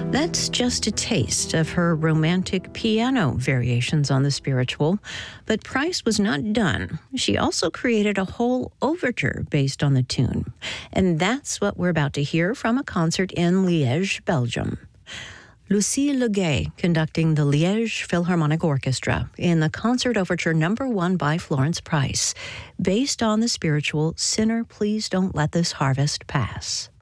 That's just a taste of her romantic piano variations on the spiritual, but Price was not done. She also created a whole overture based on the tune, and that's what we're about to hear from a concert in Liège, Belgium. Lucie Legay conducting the Liège Philharmonic Orchestra in the concert overture No. 1 by Florence Price, based on the spiritual Sinner, Please Don't Let This Harvest Pass.